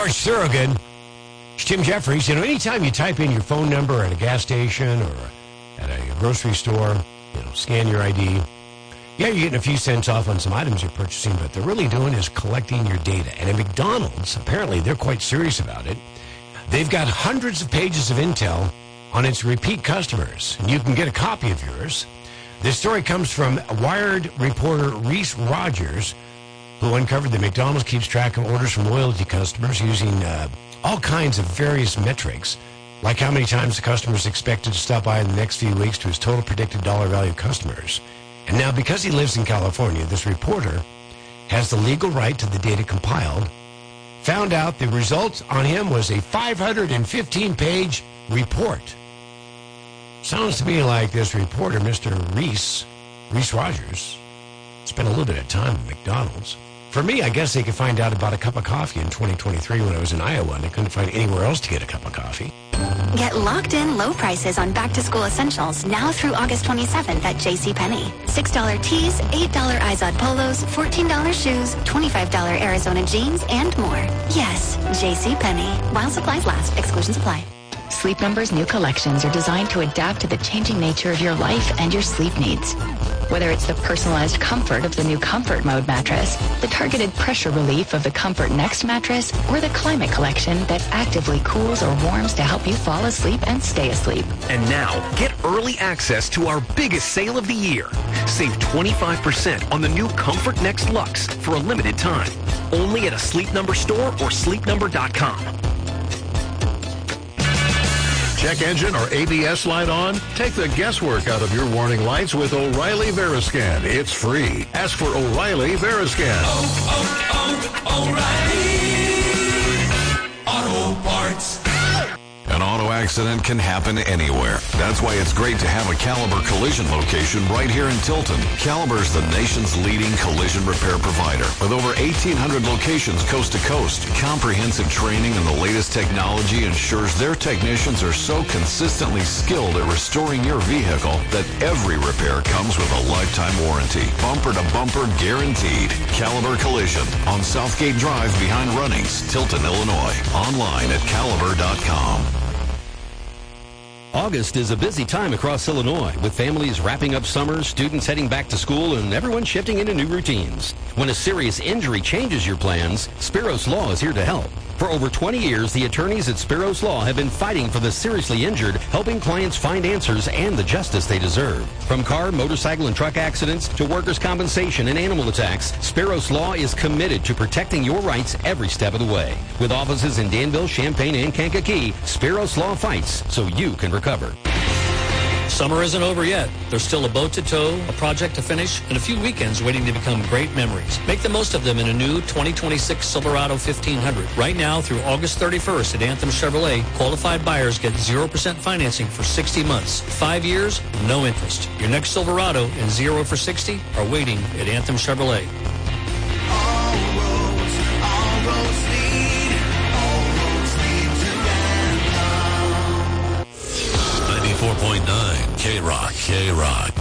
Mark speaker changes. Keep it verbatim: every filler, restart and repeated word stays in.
Speaker 1: George Thorogood. It's Tim Jeffries. You know, anytime you type in your phone number at a gas station or at a grocery store, you know, scan your I D. Yeah, you're getting a few cents off on some items you're purchasing, but they're really doing is collecting your data. And at McDonald's, apparently, they're quite serious about it. They've got hundreds of pages of intel on its repeat customers, and you can get a copy of yours. This story comes from Wired reporter Reese Rogers, who uncovered that McDonald's keeps track of orders from loyalty customers using uh, all kinds of various metrics, like how many times the customer is expected to stop by in the next few weeks to his total predicted dollar value of customers. And now, because he lives in California, this reporter has the legal right to the data compiled, found out the result on him was a five hundred fifteen page report. Sounds to me like this reporter, Mister Reese, Reese Rogers, spent a little bit of time at McDonald's. For me, I guess they could find out about a cup of coffee in twenty twenty-three when I was in Iowa and I couldn't find anywhere else to get a cup of coffee.
Speaker 2: Get locked-in low prices on back-to-school essentials now through August twenty-seventh at JCPenney. six dollar tees, eight dollar Izod polos, fourteen dollar shoes, twenty-five dollar Arizona jeans, and more. Yes, JCPenney. While supplies last, exclusions apply.
Speaker 3: Sleep Number's new collections are designed to adapt to the changing nature of your life and your sleep needs. Whether it's the personalized comfort of the new Comfort Mode mattress, the targeted pressure relief of the Comfort Next mattress, or the Climate Collection that actively cools or warms to help you fall asleep and stay asleep.
Speaker 4: And now, get early access to our biggest sale of the year. Save twenty-five percent on the new Comfort Next Luxe for a limited time. Only at a Sleep Number store or sleep number dot com.
Speaker 5: Check engine or A B S light on? Take the guesswork out of your warning lights with O'Reilly Veriscan. It's free. Ask for O'Reilly Veriscan.
Speaker 6: Oh, oh, oh, O'Reilly Auto Parts.
Speaker 7: An auto accident can happen anywhere. That's why it's great to have a Caliber collision location right here in Tilton. Caliber is the nation's leading collision repair provider. With over eighteen hundred locations coast to coast, comprehensive training and the latest technology ensures their technicians are so consistently skilled at restoring your vehicle that every repair comes with a lifetime warranty. Bumper to bumper guaranteed. Caliber Collision on Southgate Drive behind Runnings, Tilton, Illinois. Online at caliber dot com.
Speaker 8: August is a busy time across Illinois, with families wrapping up summer, students heading back to school, and everyone shifting into new routines. When a serious injury changes your plans, Spiros Law is here to help. For over twenty years, the attorneys at Spiros Law have been fighting for the seriously injured, helping clients find answers and the justice they deserve. From car, motorcycle, and truck accidents to workers' compensation and animal attacks, Spiros Law is committed to protecting your rights every step of the way. With offices in Danville, Champaign, and Kankakee, Spiros Law fights so you can recover.
Speaker 9: Summer isn't over yet. There's still a boat to tow, a project to finish, and a few weekends waiting to become great memories. Make the most of them in a new twenty twenty-six Silverado fifteen hundred. Right now through August thirty-first at Anthem Chevrolet, qualified buyers get zero percent financing for sixty months. Five years, no interest. Your next Silverado and zero for sixty are waiting at Anthem Chevrolet.
Speaker 6: ninety-four point nine K-Rock, K-Rock.